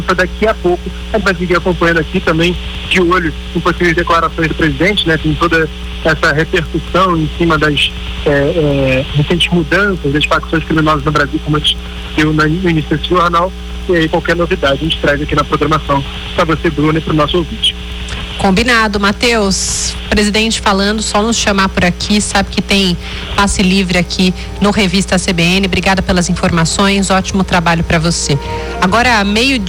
daqui a pouco. A gente vai seguir acompanhando aqui também, de olho em possíveis declarações do presidente, né? Tem toda essa repercussão em cima das recentes mudanças das facções criminosas no Brasil, como a gente viu no início desse jornal. E aí, qualquer novidade a gente traz aqui na programação para você, Bruno, e para o nosso ouvinte. Combinado, Matheus. Presidente falando, só nos chamar por aqui, sabe que tem passe livre aqui no Revista CBN. Obrigada pelas informações, ótimo trabalho para você. Agora,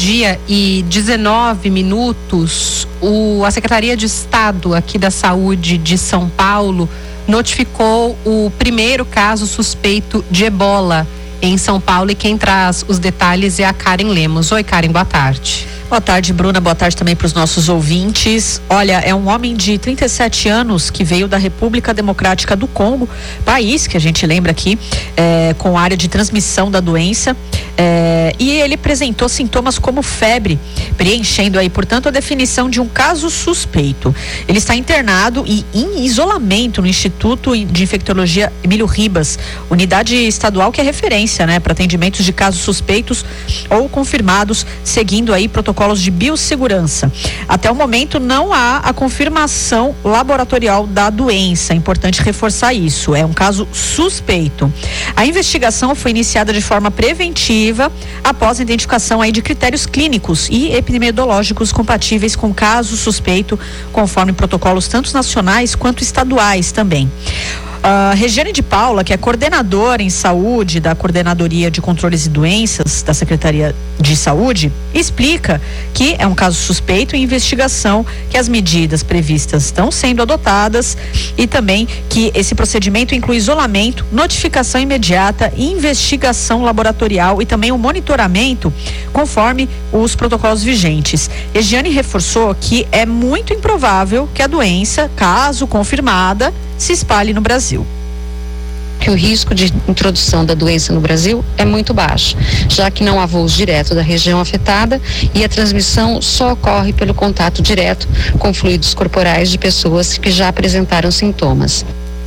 12:19, a Secretaria de Estado aqui da Saúde de São Paulo notificou o primeiro caso suspeito de ebola em São Paulo, e quem traz os detalhes é a Karen Lemos. Oi, Karen, boa tarde. Boa tarde, Bruna. Boa tarde também para os nossos ouvintes. Olha, é um homem de 37 anos que veio da República Democrática do Congo, país que a gente lembra aqui, com área de transmissão da doença, e ele apresentou sintomas como febre, preenchendo aí, portanto, a definição de um caso suspeito. Ele está internado e em isolamento no Instituto de Infectologia Emílio Ribas, unidade estadual que é referência, né, para atendimentos de casos suspeitos ou confirmados, seguindo aí protocolos de biossegurança. Até o momento não há a confirmação laboratorial da doença, é importante reforçar isso, é um caso suspeito. A investigação foi iniciada de forma preventiva após a identificação aí de critérios clínicos e epidemiológicos compatíveis com caso suspeito, conforme protocolos tanto nacionais quanto estaduais também. Regiane de Paula, que é coordenadora em saúde da Coordenadoria de Controles e Doenças da Secretaria de Saúde, explica que é um caso suspeito em investigação, que as medidas previstas estão sendo adotadas e também que esse procedimento inclui isolamento, notificação imediata, investigação laboratorial e também o monitoramento conforme os protocolos vigentes. Regiane reforçou que é muito improvável que a doença, caso confirmada, se espalhe no Brasil. Que o risco de introdução da doença no Brasil é muito baixo, já que não há voos direto da região afetada e a transmissão só ocorre pelo contato direto com fluidos corporais de pessoas que já apresentaram sintomas.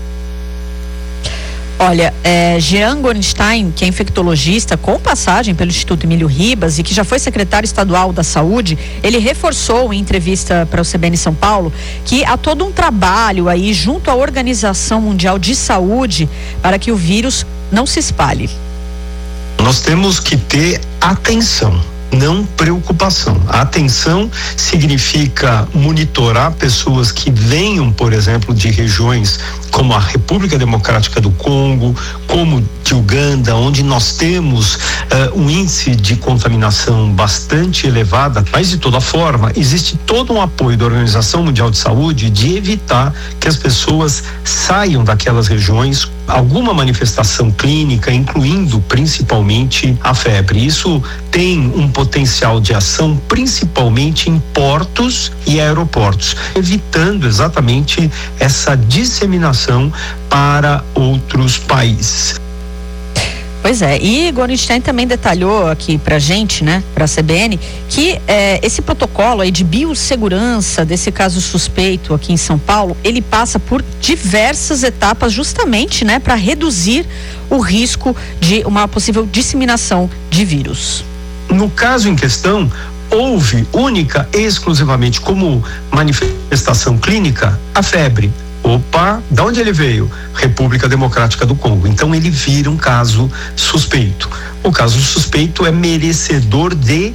Olha, Jean Gornstein, que é infectologista com passagem pelo Instituto Emílio Ribas e que já foi secretário estadual da Saúde, ele reforçou em entrevista para o CBN São Paulo que há todo um trabalho aí junto à Organização Mundial de Saúde para que o vírus não se espalhe. Nós temos que ter atenção, não preocupação. A atenção significa monitorar pessoas que venham, por exemplo, de regiões como a República Democrática do Congo, como de Uganda, onde nós temos um índice de contaminação bastante elevado, mas de toda forma existe todo um apoio da Organização Mundial de Saúde de evitar que as pessoas saiam daquelas regiões alguma manifestação clínica, incluindo principalmente a febre. Isso tem um potencial de ação principalmente em portos e aeroportos, evitando exatamente essa disseminação para outros países. Pois é, e Gornstein também detalhou aqui pra gente, né, pra CBN, que esse protocolo aí de biossegurança desse caso suspeito aqui em São Paulo, ele passa por diversas etapas justamente, né, para reduzir o risco de uma possível disseminação de vírus. No caso em questão, houve única e exclusivamente como manifestação clínica a febre. Opa, da onde ele veio? República Democrática do Congo. Então ele vira um caso suspeito. O caso suspeito é merecedor de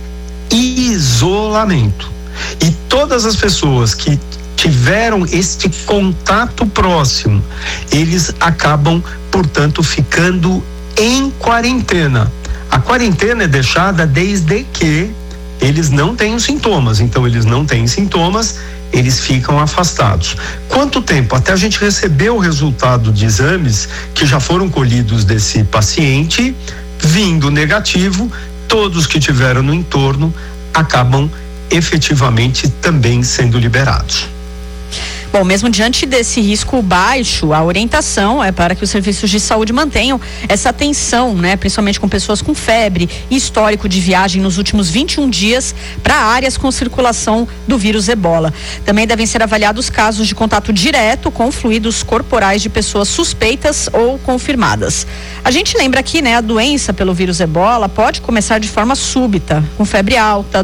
isolamento. E todas as pessoas que tiveram este contato próximo, eles acabam, portanto, ficando em quarentena. A quarentena é deixada desde que eles não tenham sintomas. Então eles não têm sintomas, eles ficam afastados. Quanto tempo? Até a gente receber o resultado de exames que já foram colhidos desse paciente, vindo negativo, todos que tiveram no entorno acabam efetivamente também sendo liberados. Bom, mesmo diante desse risco baixo, a orientação é para que os serviços de saúde mantenham essa atenção, né, principalmente com pessoas com febre e histórico de viagem nos últimos 21 dias para áreas com circulação do vírus ebola. Também devem ser avaliados casos de contato direto com fluidos corporais de pessoas suspeitas ou confirmadas. A gente lembra aqui, né, a doença pelo vírus ebola pode começar de forma súbita, com febre alta,